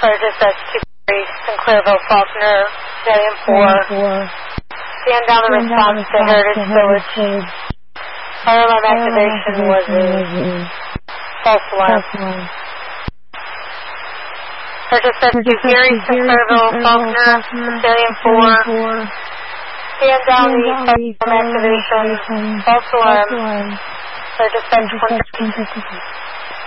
Fire dispatch 2 Sinclairville, Faulkner, Stallion 4. Stand down the response to Heritage Village. Fire alarm activation was a false alarm. Fire dispatch 2 Sinclairville, Faulkner, Stallion 4. Stand down the fire alarm activation, false alarm. Fire dispatch 1.